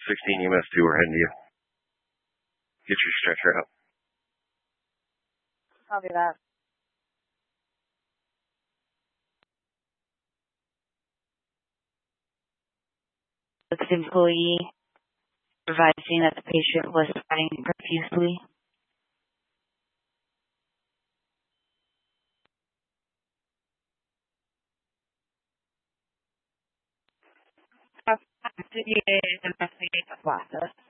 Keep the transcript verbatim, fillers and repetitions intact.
sixteen U S two, we're heading to you. Get your stretcher out. I'll do that. The employee advising that the patient was sweating profusely. Did you investigate the process?